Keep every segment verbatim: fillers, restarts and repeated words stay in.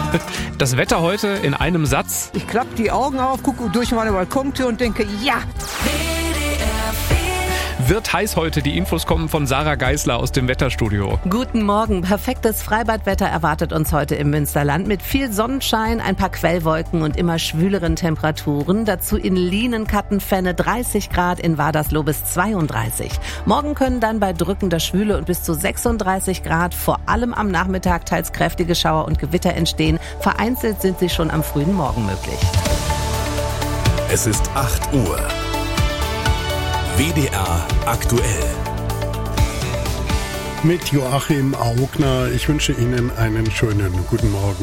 Das Wetter heute in einem Satz. Ich klappe die Augen auf, gucke durch meine Balkontür und denke, ja. Wird heiß heute. Die Infos kommen von Sarah Geisler aus dem Wetterstudio. Guten Morgen. Perfektes Freibadwetter erwartet uns heute im Münsterland mit viel Sonnenschein, ein paar Quellwolken und immer schwüleren Temperaturen. Dazu in Lienen-Kattenfenne dreißig Grad, in Wadersloh bis zweiunddreißig. Morgen können dann bei drückender Schwüle und bis zu sechsunddreißig Grad vor allem am Nachmittag teils kräftige Schauer und Gewitter entstehen. Vereinzelt sind sie schon am frühen Morgen möglich. Es ist acht Uhr. W D R aktuell. Mit Joachim Augner. Ich wünsche Ihnen einen schönen guten Morgen.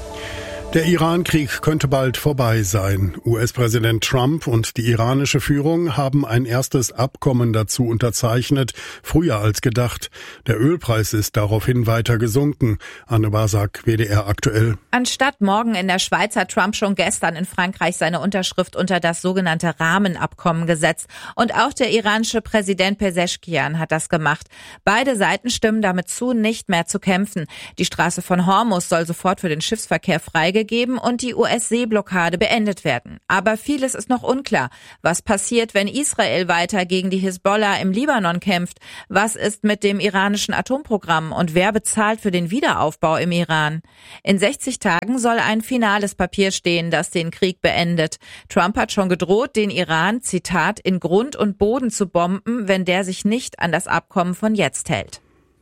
Der Iran-Krieg könnte bald vorbei sein. U S-Präsident Trump und die iranische Führung haben ein erstes Abkommen dazu unterzeichnet, früher als gedacht. Der Ölpreis ist daraufhin weiter gesunken. Anne Basak, W D R aktuell. Anstatt morgen in der Schweiz hat Trump schon gestern in Frankreich seine Unterschrift unter das sogenannte Rahmenabkommen gesetzt. Und auch der iranische Präsident Pezeshkian hat das gemacht. Beide Seiten stimmen damit zu, nicht mehr zu kämpfen. Die Straße von Hormuz soll sofort für den Schiffsverkehr freigegeben und die U S-Seeblockade beendet werden. Aber vieles ist noch unklar. Was passiert, wenn Israel weiter gegen die Hisbollah im Libanon kämpft? Was ist mit dem iranischen Atomprogramm und wer bezahlt für den Wiederaufbau im Iran? In sechzig Tagen soll ein finales Papier stehen, das den Krieg beendet. Trump hat schon gedroht, den Iran, Zitat, in Grund und Boden zu bomben, wenn der sich nicht an das Abkommen von jetzt hält.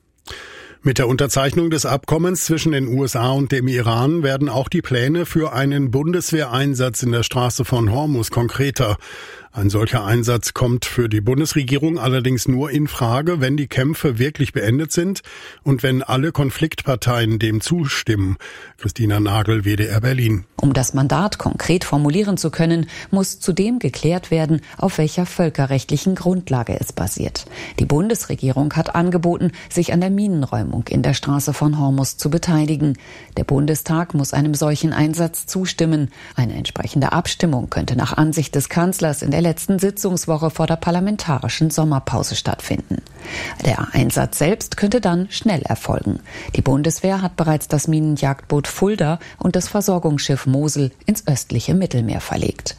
Mit der Unterzeichnung des Abkommens zwischen den U S A und dem Iran werden auch die Pläne für einen Bundeswehreinsatz in der Straße von Hormuz konkreter. Ein solcher Einsatz kommt für die Bundesregierung allerdings nur in Frage, wenn die Kämpfe wirklich beendet sind und wenn alle Konfliktparteien dem zustimmen. Christina Nagel, W D R Berlin. Um das Mandat konkret formulieren zu können, muss zudem geklärt werden, auf welcher völkerrechtlichen Grundlage es basiert. Die Bundesregierung hat angeboten, sich an der Minenräumung in der Straße von Hormuz zu beteiligen. Der Bundestag muss einem solchen Einsatz zustimmen. Eine entsprechende Abstimmung könnte nach Ansicht des Kanzlers in der letzten Sitzungswoche vor der parlamentarischen Sommerpause stattfinden. Der Einsatz selbst könnte dann schnell erfolgen. Die Bundeswehr hat bereits das Minenjagdboot Fulda und das Versorgungsschiff Mosel ins östliche Mittelmeer verlegt.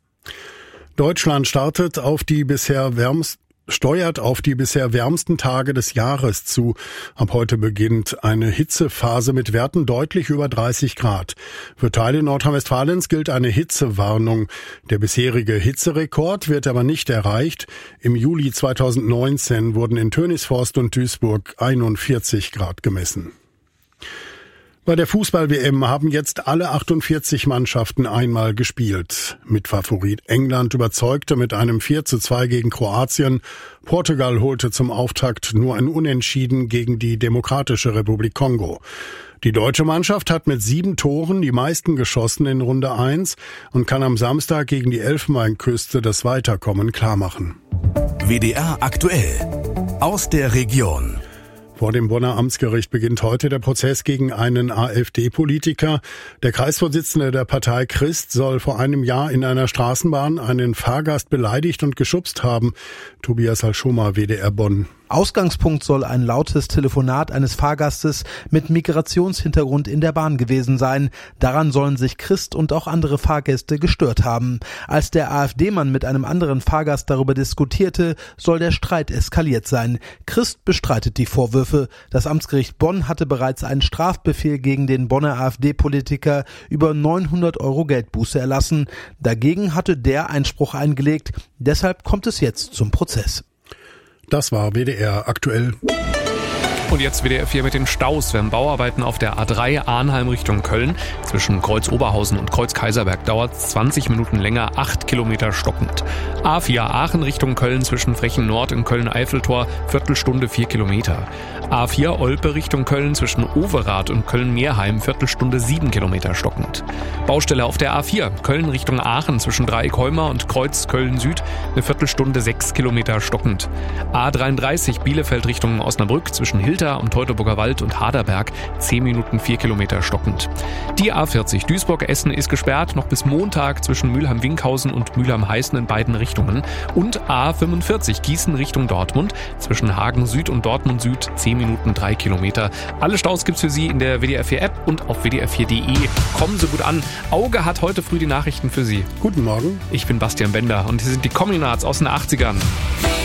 Deutschland startet auf die bisher wärmsten steuert auf die bisher wärmsten Tage des Jahres zu. Ab heute beginnt eine Hitzephase mit Werten deutlich über dreißig Grad. Für Teile Nordrhein-Westfalens gilt eine Hitzewarnung. Der bisherige Hitzerekord wird aber nicht erreicht. Im Juli zweitausendneunzehn wurden in Tönisvorst und Duisburg einundvierzig Grad gemessen. Bei der Fußball-W M haben jetzt alle achtundvierzig Mannschaften einmal gespielt. Mitfavorit England überzeugte mit einem vier zu zwei gegen Kroatien. Portugal holte zum Auftakt nur ein Unentschieden gegen die Demokratische Republik Kongo. Die deutsche Mannschaft hat mit sieben Toren die meisten geschossen in Runde eins und kann am Samstag gegen die Elfenbeinküste das Weiterkommen klarmachen. W D R aktuell aus der Region. Vor dem Bonner Amtsgericht beginnt heute der Prozess gegen einen AfD-Politiker. Der Kreisvorsitzende der Partei Christ soll vor einem Jahr in einer Straßenbahn einen Fahrgast beleidigt und geschubst haben. Tobias Halschomer, W D R Bonn. Ausgangspunkt soll ein lautes Telefonat eines Fahrgastes mit Migrationshintergrund in der Bahn gewesen sein. Daran sollen sich Christ und auch andere Fahrgäste gestört haben. Als der AfD-Mann mit einem anderen Fahrgast darüber diskutierte, soll der Streit eskaliert sein. Christ bestreitet die Vorwürfe. Das Amtsgericht Bonn hatte bereits einen Strafbefehl gegen den Bonner AfD-Politiker über neunhundert Euro Geldbuße erlassen. Dagegen hatte der Einspruch eingelegt. Deshalb kommt es jetzt zum Prozess. Das war W D R aktuell. Und jetzt W D R vier mit den Staus. Wenn Bauarbeiten auf der A drei Arnheim Richtung Köln zwischen Kreuz Oberhausen und Kreuz Kaiserberg dauert zwanzig Minuten länger, acht Kilometer stockend. A vier Aachen Richtung Köln zwischen Frechen Nord und Köln-Eiffeltor, Viertelstunde vier Kilometer. A vier Olpe Richtung Köln zwischen Overath und Köln-Meerheim, Viertelstunde sieben Kilometer stockend. Baustelle auf der A vier Köln Richtung Aachen zwischen Dreieck-Heuma und Kreuz Köln-Süd, eine Viertelstunde sechs Kilometer stockend. A dreiunddreißig Bielefeld Richtung Osnabrück zwischen Hilden Elter am Teutoburger Wald und Haderberg zehn Minuten vier Kilometer stockend. Die A vierzig Duisburg-Essen ist gesperrt, noch bis Montag zwischen Mülheim-Winkhausen und Mülheim-Heißen in beiden Richtungen. Und A fünfundvierzig Gießen Richtung Dortmund zwischen Hagen Süd und Dortmund Süd zehn Minuten drei Kilometer. Alle Staus gibt's für Sie in der W D R vier App und auf W D R vier Punkt de. Kommen Sie gut an. Auge hat heute früh die Nachrichten für Sie. Guten Morgen. Ich bin Bastian Bender und hier sind die Communards aus den achtzigern.